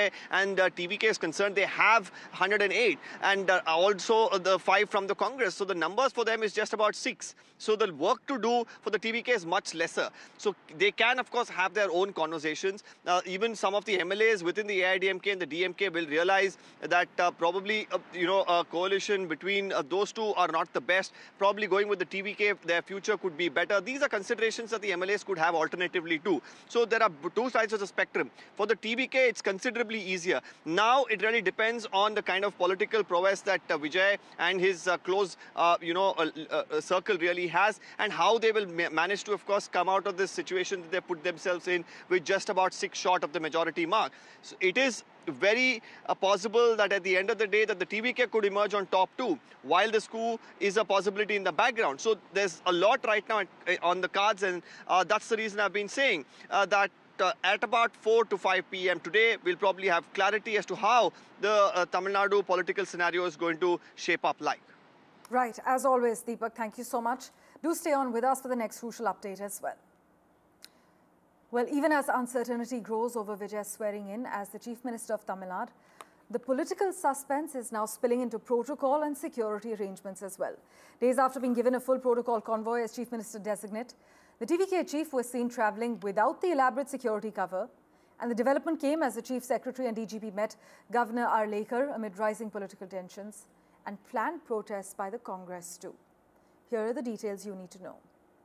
Vijay and TVK is concerned, they have 108, and also the 5 from the Congress. So the numbers for them is just about 6. So the work to do for the TVK is much lesser. So they can, of course, have their own conversations. Even some of the MLAs within the AIDMK and the DMK will realize that probably, a coalition between those two are not the best. Probably going with the TVK, their future could be better. These are considerations that the MLAs could have alternatively too. So there are two sides of the spectrum. For the TVK, it's considerably easier. Now it really depends on the kind of political prowess that Vijay and his close, circle really has, and how they will manage to, of course, come out of this situation that they put themselves in with just about 6 short of the majority mark. So it is very possible that at the end of the day that the TVK could emerge on top too, while the coup is a possibility in the background. So there's a lot right now on the cards, and that's the reason I've been saying that at about 4 to 5 p.m. today, we'll probably have clarity as to how the Tamil Nadu political scenario is going to shape up like. Right. As always, Deepak, thank you so much. Do stay on with us for the next crucial update as well. Well, even as uncertainty grows over Vijay swearing in as the Chief Minister of Tamil Nadu, the political suspense is now spilling into protocol and security arrangements as well. Days after being given a full protocol convoy as Chief Minister designate, the TVK chief was seen travelling without the elaborate security cover, and the development came as the Chief Secretary and DGP met Governor Arlekar amid rising political tensions and planned protests by the Congress too. Here are the details you need to know.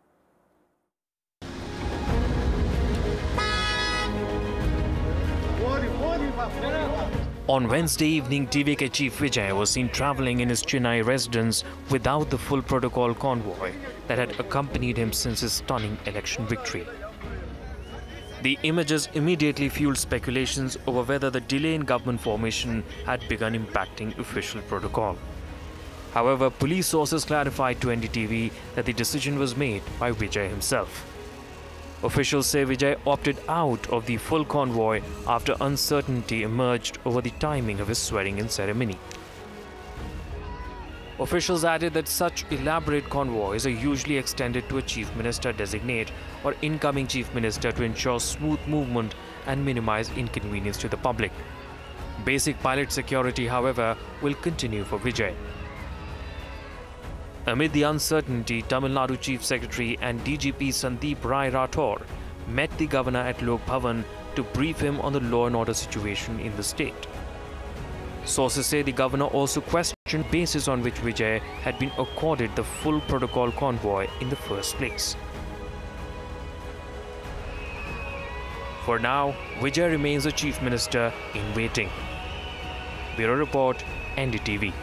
On Wednesday evening, TVK Chief Vijay was seen travelling in his Chennai residence without the full protocol convoy that had accompanied him since his stunning election victory. The images immediately fueled speculations over whether the delay in government formation had begun impacting official protocol. However, police sources clarified to NDTV that the decision was made by Vijay himself. Officials say Vijay opted out of the full convoy after uncertainty emerged over the timing of his swearing-in ceremony. Officials added that such elaborate convoys are usually extended to a Chief Minister designate or incoming Chief Minister to ensure smooth movement and minimize inconvenience to the public. Basic pilot security, however, will continue for Vijay. Amid the uncertainty, Tamil Nadu Chief Secretary and DGP Sandeep Rai Rathore met the governor at Lok Bhavan to brief him on the law and order situation in the state. Sources say the governor also questioned the basis on which Vijay had been accorded the full protocol convoy in the first place. For now, Vijay remains the Chief Minister in waiting. Bureau Report, NDTV.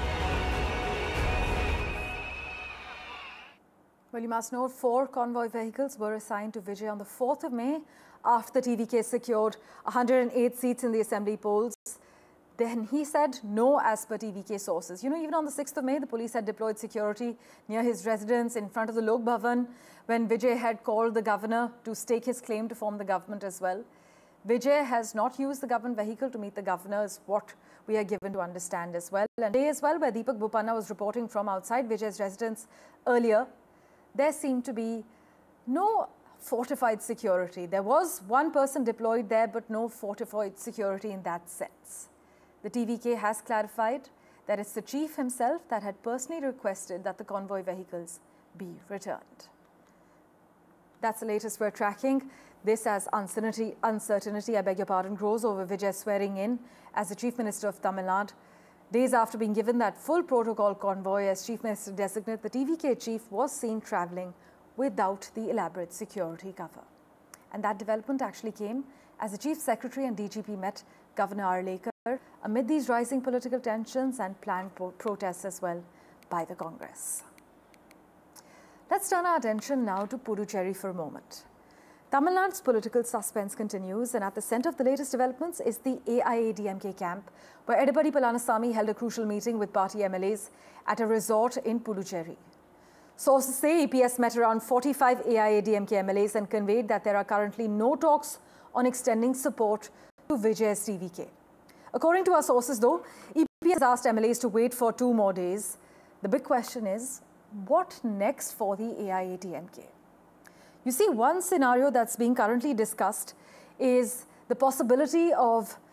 Well, you must know 4 convoy vehicles were assigned to Vijay on the 4th of May after the TVK secured 108 seats in the assembly polls. Then he said no as per TVK sources. Even on the 6th of May, the police had deployed security near his residence in front of the Lok Bhavan when Vijay had called the governor to stake his claim to form the government as well. Vijay has not used the government vehicle to meet the governor, is what we are given to understand as well. And today as well, where Deepak Bopanna was reporting from outside Vijay's residence earlier, there seemed to be no fortified security. There was one person deployed there, but no fortified security in that sense. The TVK has clarified that it's the chief himself that had personally requested that the convoy vehicles be returned. That's the latest we're tracking. This as uncertainty, grows over Vijay swearing in as the Chief Minister of Tamil Nadu. Days after being given that full protocol convoy as Chief Minister designate, the TVK chief was seen travelling without the elaborate security cover. And that development actually came as the Chief Secretary and DGP met Governor Arlekar amid these rising political tensions and planned protests as well by the Congress. Let's turn our attention now to Puducherry for a moment. Tamil Nadu's political suspense continues, and at the centre of the latest developments is the AIADMK camp, where Edapadi Palanisamy held a crucial meeting with party MLAs at a resort in Puducherry. Sources say EPS met around 45 AIADMK MLAs and conveyed that there are currently no talks on extending support to Vijay's TVK. According to our sources, though, EPS asked MLAs to wait for 2 more days. The big question is, what next for the AIADMK? You see, one scenario that's being currently discussed is the possibility of